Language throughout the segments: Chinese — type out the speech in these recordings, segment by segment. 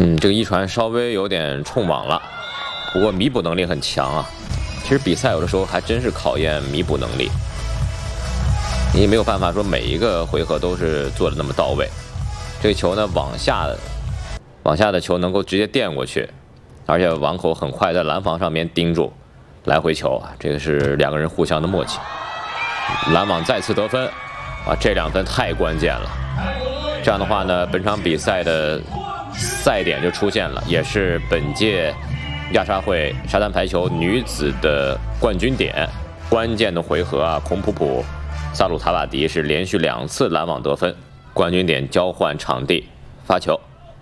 这个一传稍微有点冲网了，不过弥补能力很强啊。其实比赛有的时候还真是考验弥补能力，你也没有办法说每一个回合都是做的那么到位。这个球呢，往下的球能够直接垫过去，而且网口很快在拦防上面盯住，来回球啊，这个是两个人互相的默契。拦网再次得分，啊，这2分太关键了。这样的话呢，本场比赛的赛点就出现了，也是本届亚沙会沙滩排球女子的冠军点。关键的回合啊，孔普普、萨鲁塔瓦迪是连续2次拦网得分，冠军点交换场地发球。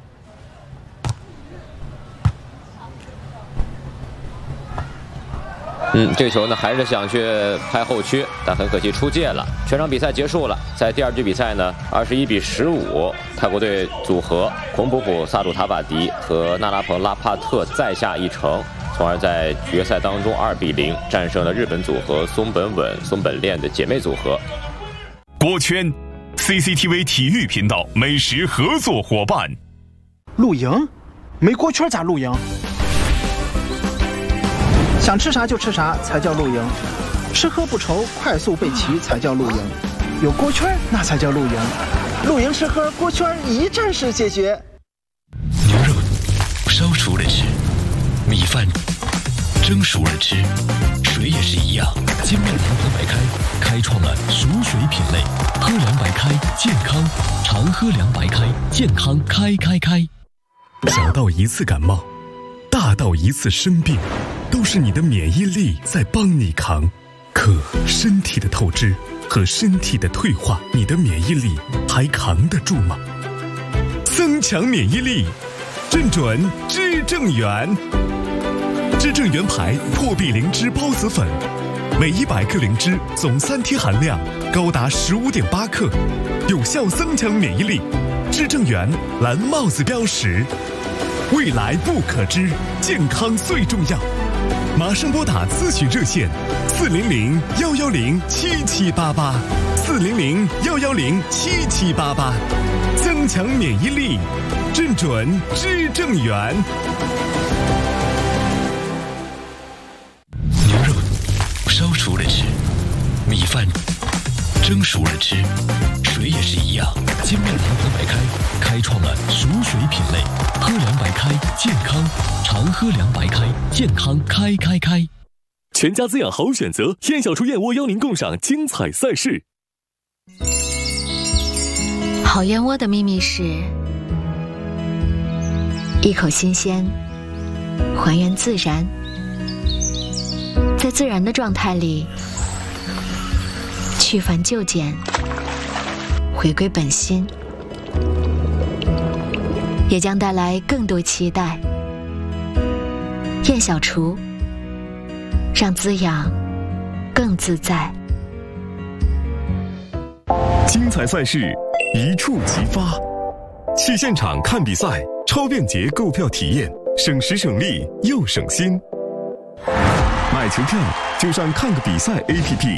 这个球呢还是想去拍后区，但很可惜出界了。全场比赛结束了，在第2局比赛呢，21比15，泰国队组合孔普普、萨鲁塔瓦迪和纳拉蓬拉帕特再下一城，从而在决赛当中2比0战胜了日本组合松本稳、松本恋的姐妹组合。 锅圈 CCTV 体育频道美食合作伙伴。 露营？没锅圈咋露营？想吃啥就吃啥才叫露营，吃喝不愁，快速备齐才叫露营，有锅圈那才叫露营，露营吃喝锅圈一站式解决。 牛肉烧熟了吃，米饭蒸熟了吃，水也是一样。金麦堂喝白开，开创了熟水品类，喝凉白开健康，常喝凉白开健康开。 小到一次感冒，大到一次生病，都是你的免疫力在帮你扛。可身体的透支和身体的退化，你的免疫力还扛得住吗？增强免疫力，正准知正元。知正元牌破壁灵芝孢子粉，每100克灵芝总3天含量高达15.8克，有效增强免疫力。知正元蓝帽子标识，未来不可知，健康最重要。马上拨打咨询热线400-110-7788，400-110-7788，增强免疫力，正准知正元。 牛肉烧熟了吃，米饭蒸熟了吃，水也是一样。金麦堂喝白开，开创了熟水品类，喝凉白开健康，常喝凉白开健康开。 全家滋养好选择，燕小厨燕窝邀您共赏精彩赛事。 好燕窝的秘密是一口新鲜，还原自然，在自然的状态里去繁就简，回归本心，也将带来更多期待。燕小厨，让滋养更自在。 精彩赛事一触即发，去现场看比赛，超便捷购票体验，省时省力又省心。买球票就上看个比赛 APP。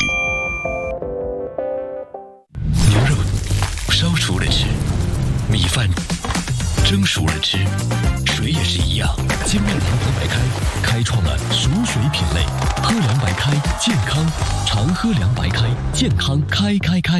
牛肉烧熟了吃，米饭蒸熟了吃，水也是一样。金麦堂喝白开，开创了熟水品类，喝凉白开健康，常喝凉白开健康开。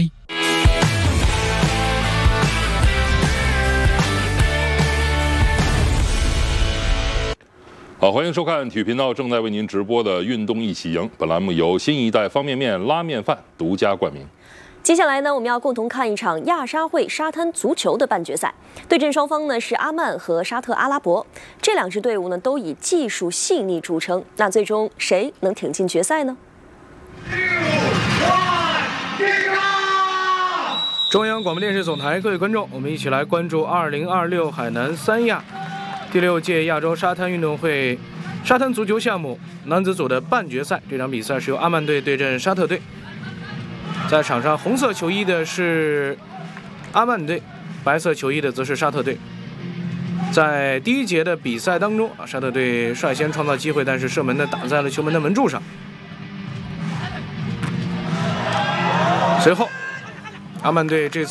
好，欢迎收看体育频道正在为您直播的《运动一起赢》。本栏目由新一代方便面拉面饭独家冠名。 接下来呢，我们要共同看一场亚沙会沙滩足球的半决赛，对阵双方呢是阿曼和沙特阿拉伯。这2支队伍呢都以技术细腻著称，那最终谁能挺进决赛呢？ 中央广播电视总台，各位观众，我们一起来关注2026海南三亚第6届亚洲沙滩运动会沙滩足球项目男子组的半决赛。这场比赛是由阿曼队对阵沙特队。在场上红色球衣的是阿曼队，白色球衣的则是沙特队。在第1节的比赛当中，沙特队率先创造机会，但是射门呢打在了球门的门柱上。随后阿曼队这次